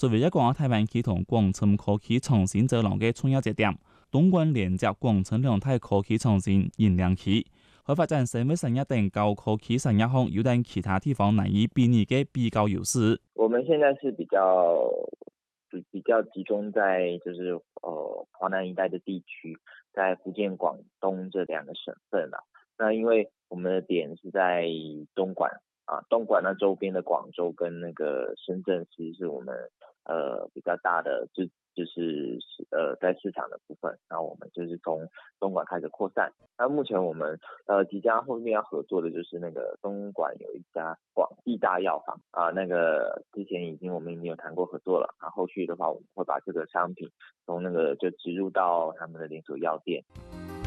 作为一个台湾区同广深科技创新走廊嘅重要节点，东莞连接广深两大科技创新引领区，去发展生物产业等高科技产业项，有等其他地方难以比拟嘅比较优势。 我们现在是比较集中在就是华南一带的地区，在福建、广东这两个省份啦。那因为我们的点是在东莞东莞那周边的广州跟那个深圳，其实是我们比较大的就是在市场的部分。那我们就是从东莞开始扩散。那目前我们即将后面要合作的就是那个东莞有一家广义大药房那个之前我们已经有谈过合作了。然后后续的话，我们会把这个商品从那个就植入到他们的连锁药店。